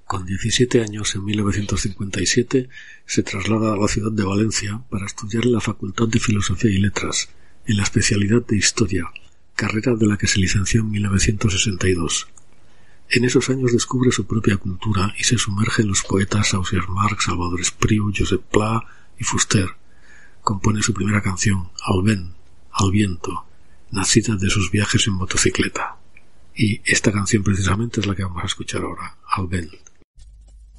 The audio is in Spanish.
Con 17 años, en 1957, se traslada a la ciudad de Valencia para estudiar en la Facultad de Filosofía y Letras, en la especialidad de Historia, carrera de la que se licenció en 1962. En esos años descubre su propia cultura y se sumerge en los poetas Ausiàs March, Salvador Espriu, Josep Pla y Fuster. Compone su primera canción, Al vent, al viento, nacida de sus viajes en motocicleta. Y esta canción precisamente es la que vamos a escuchar ahora, Al vent.